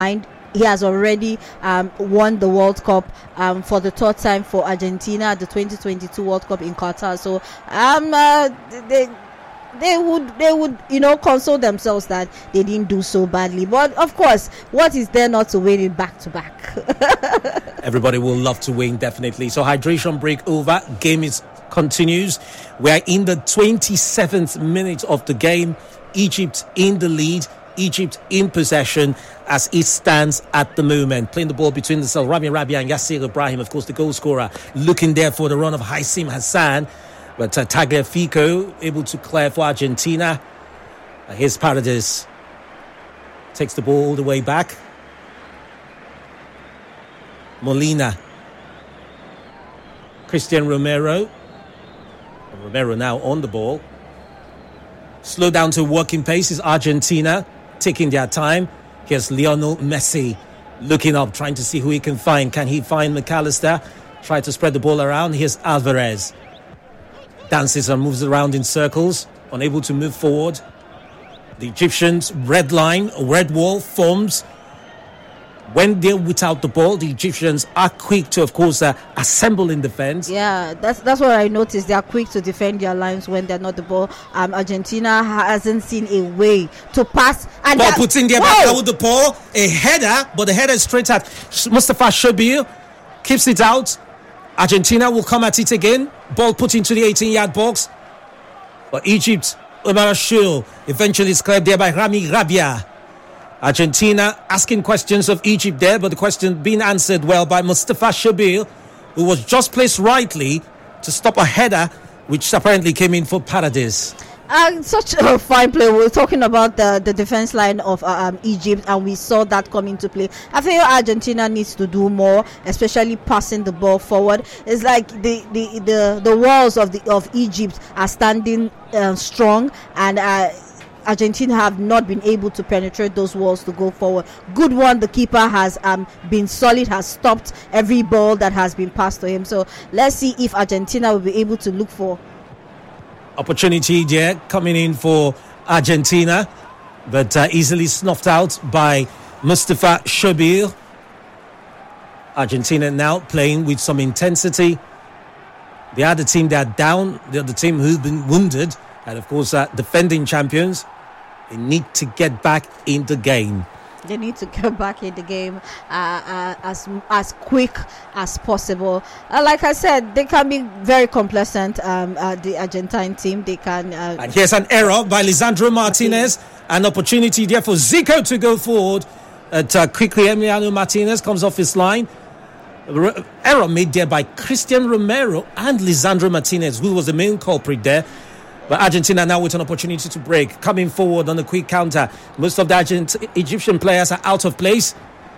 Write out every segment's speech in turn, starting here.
mind. He has already won the World Cup for the third time for Argentina, the 2022 World Cup in Qatar. So they would console themselves that they didn't do so badly. But of course, what is there not to win it back to back? Everybody will love to win, definitely. So hydration break over. Game continues. We are in the 27th minute of the game. Egypt in the lead. Egypt in possession as it stands at the moment. Playing the ball between themselves, Rami Rabia and Yasser Ibrahim, of course, the goal scorer, looking there for the run of Haitham Hassan. But Tagliafico able to clear for Argentina. Here's Paredes. Takes the ball all the way back. Molina. Christian Romero. Romero now on the ball. Slow down to working pace is Argentina, taking their time. Here's Lionel Messi looking up, trying to see who he can find. Can he find McAllister? Try to spread the ball around. Here's Alvarez. Dances and moves around in circles, unable to move forward. The Egyptians, red line, red wall forms. When they're without the ball, the Egyptians are quick to, of course, assemble in defense. Yeah, that's what I noticed. They are quick to defend their lines when they're not the ball. Argentina hasn't seen a way to pass. And ball put in there back with the ball. A header, but the header is straight at Mustafa Shobir. Keeps it out. Argentina will come at it again. Ball put into the 18-yard box. But Egypt, Omar Ashul, eventually is cleared there by Rami Rabia. Argentina asking questions of Egypt there, but the question being answered well by Mustafa Shobir, who was just placed rightly to stop a header, which apparently came in for Paredes. Such a fine play. We're talking about the defense line of Egypt, and we saw that come into play. I feel Argentina needs to do more, especially passing the ball forward. It's like the walls of Egypt are standing strong, and Argentina have not been able to penetrate those walls to go forward. Good one. The keeper has been solid, has stopped every ball that has been passed to him. So let's see if Argentina will be able to look for opportunity there coming in for Argentina, but easily snuffed out by Mustafa Shobir. Argentina now playing with some intensity. They are the team that are down. They're the team who've been wounded, and of course defending champions. They need to get back in the game. They need to get back in the game as quick as possible. Like I said, they can be very complacent. The Argentine team, they can. And here's an error by Lisandro Martinez. An opportunity there for Zico to go forward. Quickly, Emiliano Martinez comes off his line. Error made there by Christian Romero and Lisandro Martinez, who was the main culprit there. But Argentina now with an opportunity to break, coming forward on a quick counter. Most of the Egyptian players are out of place.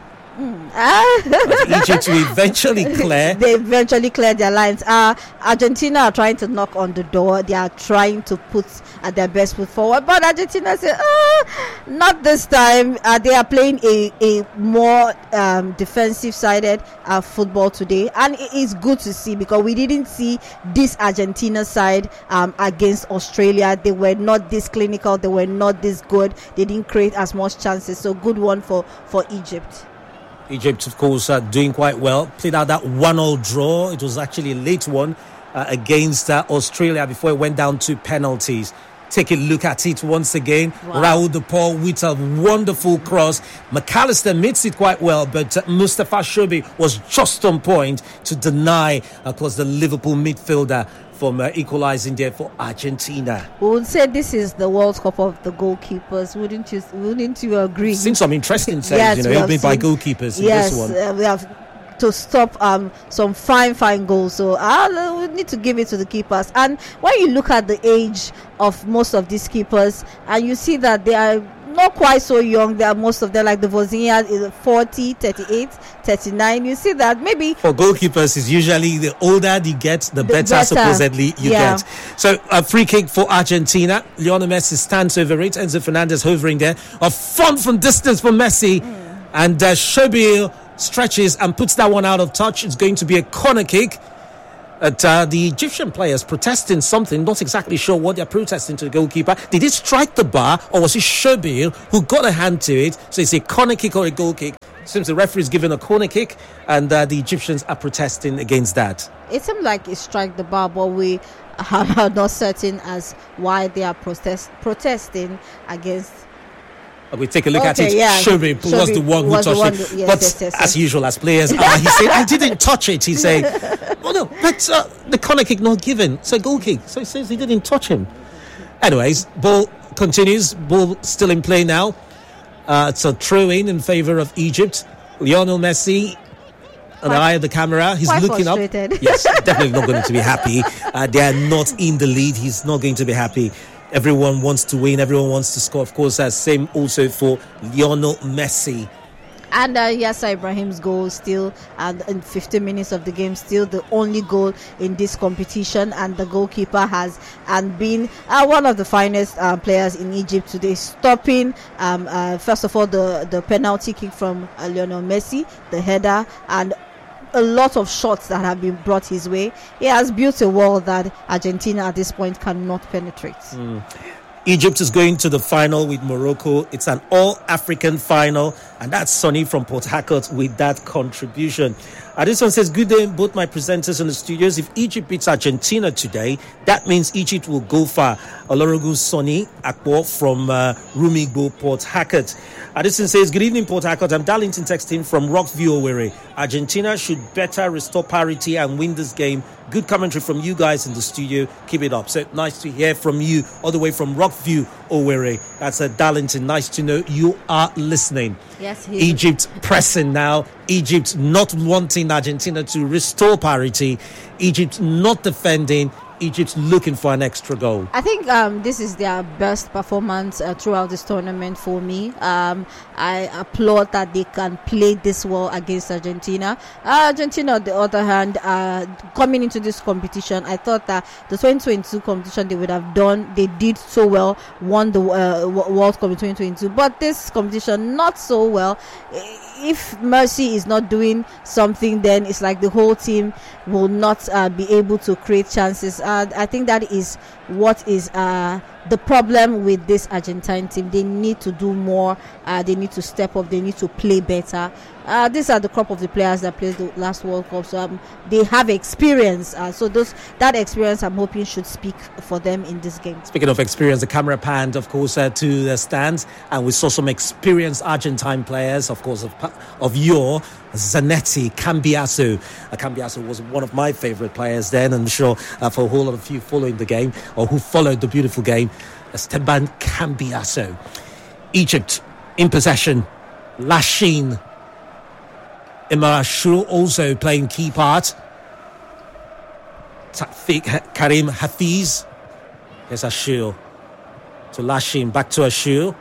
Egypt will eventually clear. They eventually clear their lines. Argentina are trying to knock on the door. They are trying to put their best foot forward. But Argentina say, not this time. They are playing a more defensive-sided football today. And it is good to see, because we didn't see this Argentina side against Australia. They were not this clinical. They were not this good. They didn't create as much chances. So good one for Egypt. Egypt, of course, doing quite well. Played out that 1-1 draw. It was actually a late one against Australia before it went down to penalties. Take a look at it once again. Wow. Raul De Paul with a wonderful cross. McAllister meets it quite well, but Mustafa Shobir was just on point to deny, of course, the Liverpool midfielder from equalising there for Argentina. We would say this is the World Cup of the goalkeepers. Wouldn't you agree? We've seen some interesting saves, made by goalkeepers in this one. We have to stop some fine goals. So we need to give it to the keepers. And when you look at the age of most of these keepers, and you see that they are not quite so young. They are most of them, like the Wozniak, is 40, 38, 39. You see that maybe for goalkeepers is usually the older they get, the better supposedly you get. So a free kick for Argentina. Lionel Messi stands over it. Enzo Fernandez hovering there. A fun from distance for Messi, and Shobir stretches and puts that one out of touch. It's going to be a corner kick. The Egyptian players protesting something, not exactly sure what they're protesting to the goalkeeper. Did it strike the bar, or was it Shobir who got a hand to it? So it's a corner kick or a goal kick. Seems the referee is giving a corner kick, and the Egyptians are protesting against that. It seemed like it struck the bar, but we are not certain as why they are protesting against. We take a look at it. Yeah. Shobir was the one who touched it. But as usual, as players, he said, I didn't touch it. He said, well, no, but the corner kick not given. So goal kick. So he says he didn't touch him. Anyways, ball continues. Ball still in play now. It's a throw-in favour of Egypt. Lionel Messi, an eye at the camera. He's looking frustrated. Up. Yes, definitely not going to be happy. They are not in the lead. He's not going to be happy. Everyone wants to win. Everyone wants to score. Of course, same also for Lionel Messi. And Yasser Ibrahim's goal still, and in 15 minutes of the game, still the only goal in this competition. And the goalkeeper has been one of the finest players in Egypt today, stopping first of all the penalty kick from Lionel Messi, the header, and a lot of shots that have been brought his way. He has built a wall that Argentina at this point cannot penetrate. Egypt is going to the final with Morocco. It's an all-African final, and that's Sonny from Port Harcourt with that contribution. This one says, good day, both my presenters in the studios. If Egypt beats Argentina today, that means Egypt will go far. Olorogun Sonny Akpo from Rumigbo, Port Harcourt. This one says, good evening, Port Harcourt. I'm Darlington texting from Rockview, Owerri. Argentina should better restore parity and win this game. Good commentary from you guys in the studio. Keep it up. So nice to hear from you all the way from Rockview, Owerri. That's Darlington. Nice to know you are listening. Yes, Egypt pressing now. Egypt not wanting Argentina to restore parity. Egypt not defending. Egypt looking for an extra goal. I think this is their best performance throughout this tournament for me. I applaud that they can play this well against Argentina. Argentina, on the other hand, coming into this competition, I thought that the 2022 competition they would have done, they did so well, won the World Cup in 2022. But this competition, not so well. If Mercy is not doing something, then it's like the whole team will not be able to create chances. I think that is what is the problem with this Argentine team. They need to do more. They need to step up. They need to play better. These are the crop of the players that played the last World Cup. So they have experience. So that experience, I'm hoping, should speak for them in this game. Speaking of experience, the camera panned, of course, to the stands, and we saw some experienced Argentine players, of course, of your Zanetti, Cambiaso. Cambiaso was one of my favourite players then, and I'm sure for a whole lot of you following the game, or who followed the beautiful game, Esteban Cambiaso. Egypt in possession. Lachine. Emma Ashur also playing key part. Karim Hafiz. Here's Ashur. To Lachine, back to Ashur.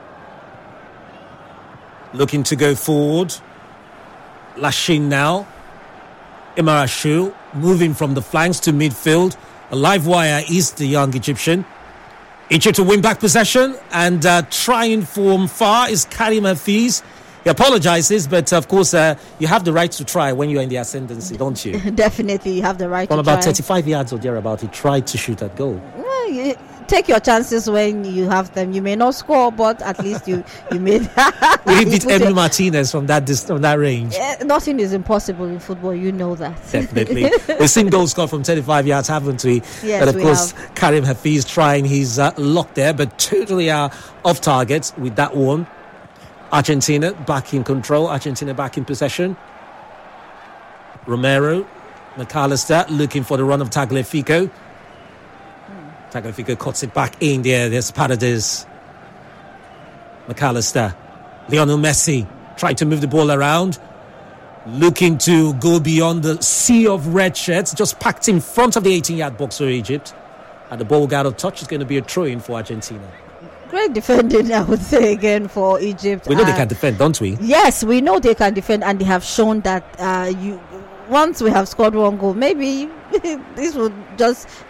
Looking to go forward. Lachine now. Emma Ashur moving from the flanks to midfield. A live wire is the young Egyptian. Egypt to win back possession, and trying from far is Karim Hafiz. He apologizes, but of course you have the right to try when you're in the ascendancy, don't you? Definitely, you have the right to try. From about 35 yards or thereabout, he tried to shoot that goal. Well, take your chances when you have them. You may not score, but at least you made. We beat Emily Martinez from that range. Nothing is impossible in football. You know that. Definitely. We've seen goals scored from 35 yards, haven't we? Yes, but of we course, have. Karim Hafiz trying his luck there, but totally off target with that one. Argentina back in control. Argentina back in possession. Romero, McAllister looking for the run of Tagliafico. Tagliafico cuts it back in there. There's Paredes. McAllister. Lionel Messi trying to move the ball around. Looking to go beyond the sea of red shirts. Just packed in front of the 18-yard box for Egypt. And the ball got out of touch. It's going to be a throw-in for Argentina. Great defending, I would say, again, for Egypt. We know they can defend, don't we? Yes, we know they can defend, and they have shown that once we have scored one goal, maybe this would just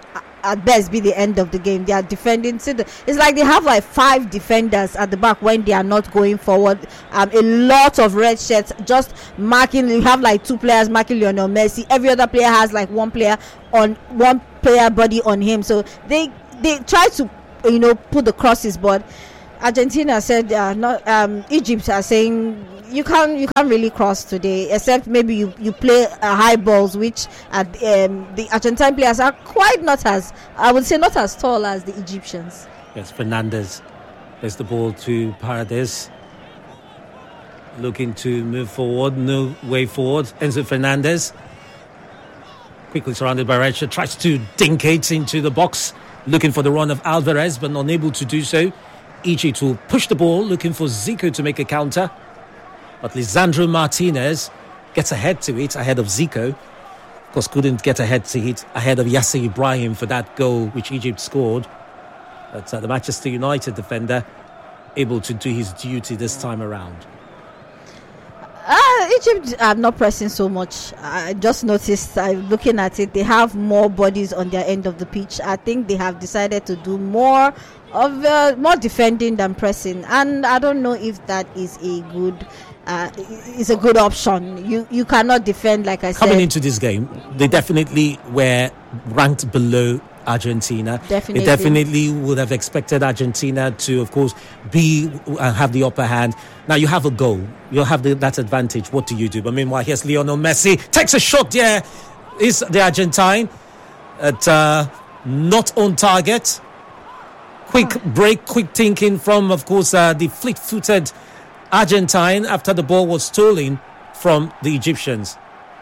at best be the end of the game. They are defending. It's like they have like 5 defenders at the back when they are not going forward. A lot of red shirts just marking. You have like 2 players marking Lionel Messi. Every other player has like one player body on him. So they try to put the crosses, but Argentina said Egypt are saying you can't really cross today, except maybe you play high balls, which the Argentine players are quite not as tall as the Egyptians. Yes, Fernandez. There's the ball to Paredes. Looking to move forward, no way forward. Enzo Fernandez, quickly surrounded by red shirt, tries to dink it into the box, looking for the run of Alvarez, but unable to do so. Egypt will push the ball, looking for Zico to make a counter. But Lisandro Martinez gets ahead to it, ahead of Zico. Of course, couldn't get ahead to it, ahead of Yasser Ibrahim for that goal which Egypt scored. But the Manchester United defender able to do his duty this time around. Egypt are not pressing so much. I just noticed, looking at it, they have more bodies on their end of the pitch. I think they have decided to do more defending than pressing, and I don't know if that is a good option. You cannot defend, like I said. Coming into this game, they definitely were ranked below Argentina. Definitely. They definitely would have expected Argentina to, of course, have the upper hand. Now you have a goal, you have that advantage. What do you do? But meanwhile, here's Lionel Messi, takes a shot there. Is the Argentine not on target? Quick break, quick thinking from, of course, the fleet-footed Argentine after the ball was stolen from the Egyptians.